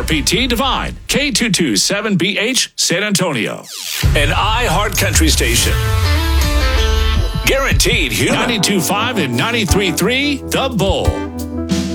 WRPT Divine, K227BH, San Antonio. An iHeart Country station. Guaranteed humor. 92.5 and 93.3, The Bull.